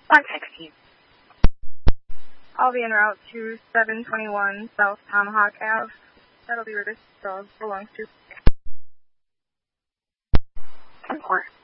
Contact you. I'll be en route to 721 South Tomahawk Ave. That'll be where this dog belongs to. 10-4.